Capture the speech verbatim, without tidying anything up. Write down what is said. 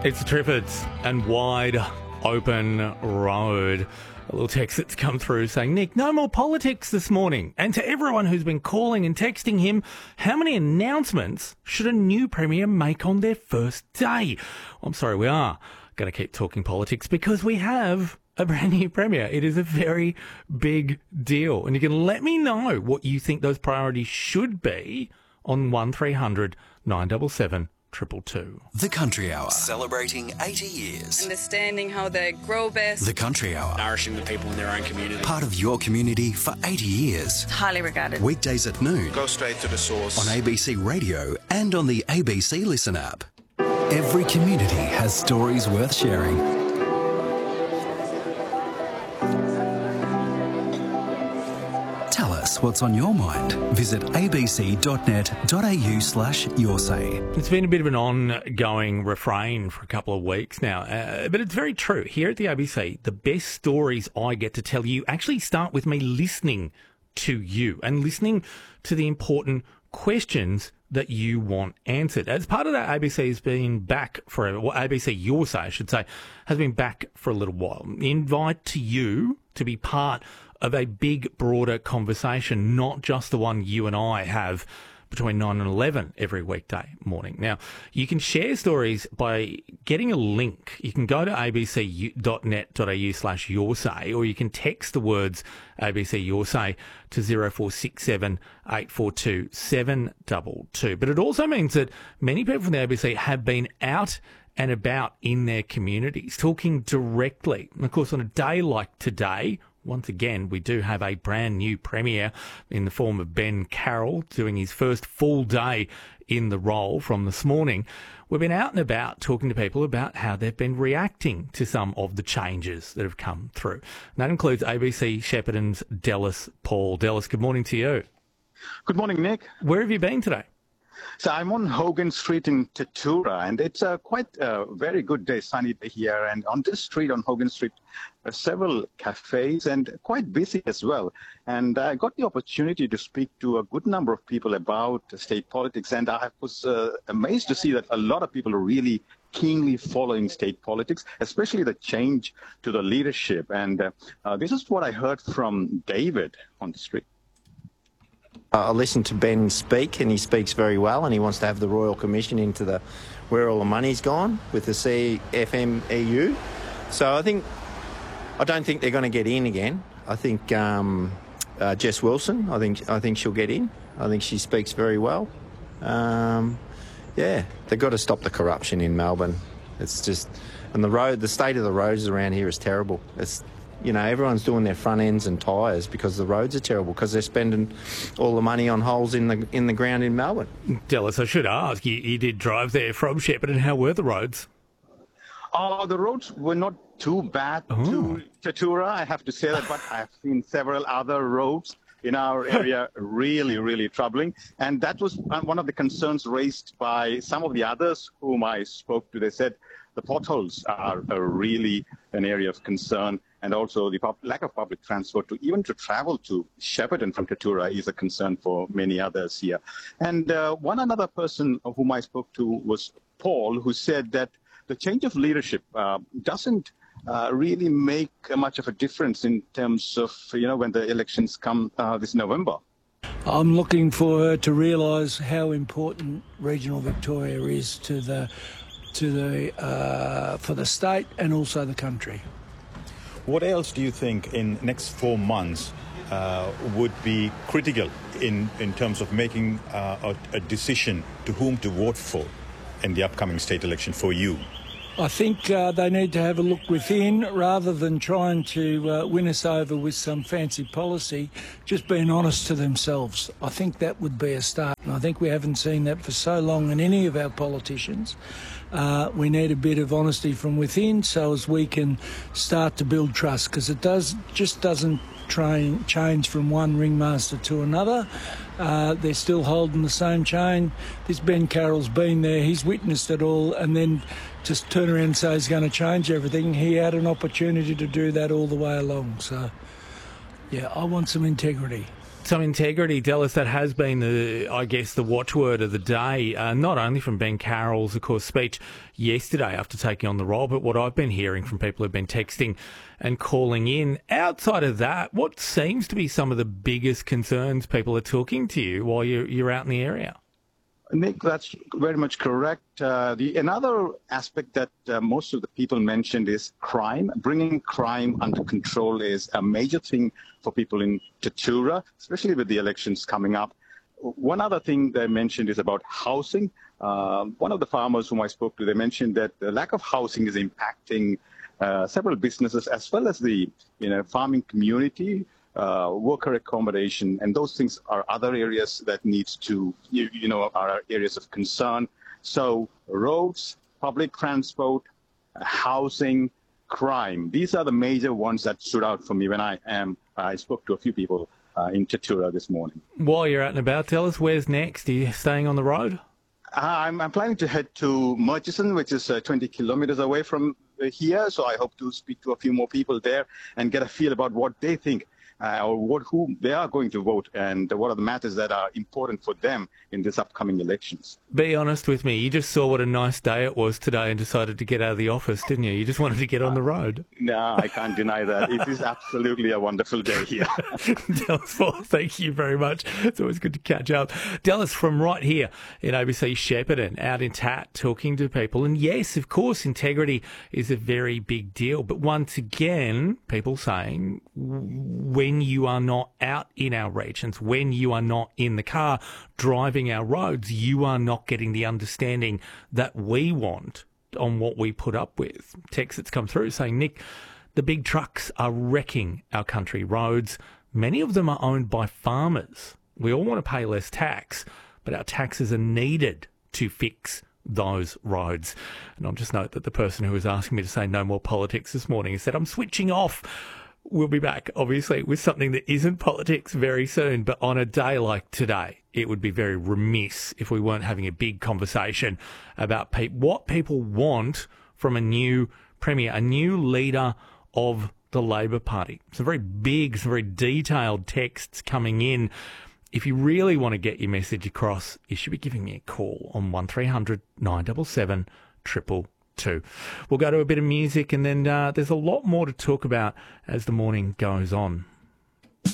It's the Triffids and Wide Open Road. A little text that's come through saying, Nick, no more politics this morning. And to everyone who's been calling and texting him, how many announcements should a new Premier make on their first day? I'm sorry, we are going to keep talking politics because we have a brand new Premier. It is a very big deal. And you can let me know what you think those priorities should be on one three hundred nine seven seven Triple two. The Country Hour, celebrating eighty years. Understanding how they grow best. The Country Hour, nourishing the people in their own community. Part of your community for eighty years. Highly regarded. Weekdays at noon. Go straight to the source. On A B C Radio and on the A B C Listen app. Every community has stories worth sharing. Tell us what's on your mind. Visit abc.net.au slash your say. It's been a bit of an ongoing refrain for a couple of weeks now, uh, but it's very true. Here at the A B C, the best stories I get to tell you actually start with me listening to you and listening to the important questions that you want answered. As part of that, A B C has been back for, well, A B C Your Say, I should say, has been back for a little while. Invite to you to be part of a big, broader conversation, not just the one you and I have between nine and eleven every weekday morning. Now, you can share stories by getting a link. You can go to abc.net.au slash your say, or you can text the words A B C Your Say to zero four six seven eight four two seven two two. But it also means that many people from the A B C have been out and about in their communities, talking directly. And of course, on a day like today, once again, we do have a brand new Premier in the form of Ben Carroll doing his first full day in the role from this morning. We've been out and about talking to people about how they've been reacting to some of the changes that have come through. And that includes A B C Shepparton's Dallas Paul. Dallas, good morning to you. Good morning, Nick. Where have you been today? So I'm on Hogan Street in Tatura, and it's a quite a very good day, sunny day here. And on this street, on Hogan Street, there are several cafes and quite busy as well. And I got the opportunity to speak to a good number of people about state politics, and I was uh, amazed to see that a lot of people are really keenly following state politics, especially the change to the leadership. And uh, uh, this is what I heard from David on the street. I listened to Ben speak, and he speaks very well, and he wants to have the Royal Commission into the where all the money's gone with the C F M E U. So I think I don't think they're going to get in again. I think um, uh, Jess Wilson. I think I think she'll get in. I think she speaks very well. Um, yeah, they've got to stop the corruption in Melbourne. It's just, and the road, the state of the roads around here is terrible. It's You know, everyone's doing their front ends and tyres because the roads are terrible, because they're spending all the money on holes in the in the ground in Melbourne. Dallas, I should ask, you, you did drive there from Shepparton. How were the roads? Oh, the roads were not too bad Oh. to Tatura, I have to say that, but I've seen several other roads in our area really, really troubling. And that was one of the concerns raised by some of the others whom I spoke to. They said the potholes are, are really an area of concern. And also the pub- lack of public transport, to even to travel to Shepparton from Tatura, is a concern for many others here. And uh, one another person whom I spoke to was Paul, who said that the change of leadership uh, doesn't uh, really make much of a difference in terms of, you know, when the elections come uh, this November. I'm looking for her to realise how important regional Victoria is to the to the uh, for the state and also the country. What else do you think in next four months uh, would be critical in, in terms of making uh, a, a decision to whom to vote for in the upcoming state election for you? I think uh, they need to have a look within rather than trying to uh, win us over with some fancy policy, just being honest to themselves. I think that would be a start, and I think we haven't seen that for so long in any of our politicians. Uh, we need a bit of honesty from within so as we can start to build trust, because it does just doesn't train, change from one ringmaster to another. Uh, they're still holding the same chain. This Ben Carroll's been there, he's witnessed it all, and then just turn around and say he's going to change everything. He had an opportunity to do that all the way along. So, yeah, I want some integrity. So integrity, Dallas, that has been, the, I guess, the watchword of the day, uh, not only from Ben Carroll's, of course, speech yesterday after taking on the role, but what I've been hearing from people who've been texting and calling in. Outside of that, what seems to be some of the biggest concerns people are talking to you while you're, you're out in the area? Nick, that's very much correct. Uh, the another aspect that uh, most of the people mentioned is crime. Bringing crime under control is a major thing for people in Tatura, especially with the elections coming up. One other thing they mentioned is about housing. Uh, one of the farmers whom I spoke to, they mentioned that the lack of housing is impacting uh, several businesses as well as the you know farming community. Uh, worker accommodation, and those things are other areas that need to, you, you know, are areas of concern. So roads, public transport, housing, crime, these are the major ones that stood out for me when I am, I spoke to a few people uh, in Tatura this morning. While you're out and about, tell us where's next? Are you staying on the road? Uh, I'm, I'm planning to head to Murchison, which is uh, twenty kilometers away from here. So I hope to speak to a few more people there and get a feel about what they think Uh, or what, who they are going to vote and what are the matters that are important for them in this upcoming elections. Be honest with me, you just saw what a nice day it was today and decided to get out of the office, didn't you? You just wanted to get on the road. No, I can't deny that. It is absolutely a wonderful day here. Dallas Ford, thank you very much. It's always good to catch up. Dallas, from right here in A B C Shepparton, out in Tat, talking to people. And yes, of course, integrity is a very big deal. But once again, people saying when When you are not out in our regions, when you are not in the car driving our roads, you are not getting the understanding that we want on what we put up with. Text that's come through saying, Nick, the big trucks are wrecking our country roads. Many of them are owned by farmers. We all want to pay less tax, but our taxes are needed to fix those roads. And I'll just note that the person who was asking me to say no more politics this morning has said, I'm switching off. We'll be back, obviously, with something that isn't politics very soon. But on a day like today, it would be very remiss if we weren't having a big conversation about pe- what people want from a new premier, a new leader of the Labor Party. Some very big, some very detailed texts coming in. If you really want to get your message across, you should be giving me a call on one three hundred nine seven seven triple two. We'll go to a bit of music and then uh, there's a lot more to talk about as the morning goes on.